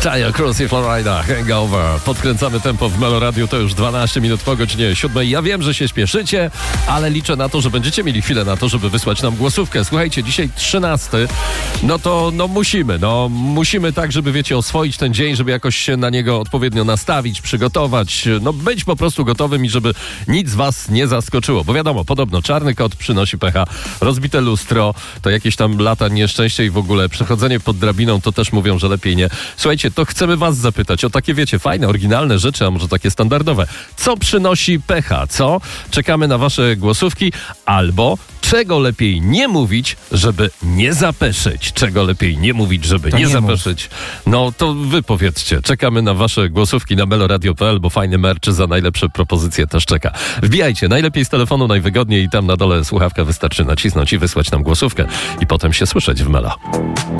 Tania Cruz i Florida, Hangover. Podkręcamy tempo w Melo Radio, to już 12 minut po godzinie 7. Ja wiem, że się śpieszycie, ale liczę na to, że będziecie mieli chwilę na to, żeby wysłać nam głosówkę. Słuchajcie, dzisiaj 13, musimy tak, żeby wiecie, oswoić ten dzień, żeby jakoś się na niego odpowiednio nastawić, przygotować, być po prostu gotowym i żeby nic was nie zaskoczyło, bo wiadomo, podobno czarny kot przynosi pecha, rozbite lustro, to jakieś tam lata nieszczęścia i w ogóle przechodzenie pod drabiną, to też mówią, że lepiej nie. Słuchajcie, to chcemy was zapytać o takie, wiecie, fajne, oryginalne rzeczy, a może takie standardowe. Co przynosi pecha? Co? Czekamy na wasze głosówki albo czego lepiej nie mówić, żeby nie zapeszyć? Czego lepiej nie mówić, żeby nie zapeszyć? No to wy powiedzcie. Czekamy na wasze głosówki na meloradio.pl, bo fajny merch za najlepsze propozycje też czeka. Wbijajcie, najlepiej z telefonu, najwygodniej i tam na dole słuchawka wystarczy nacisnąć i wysłać nam głosówkę i potem się słyszeć w Melo.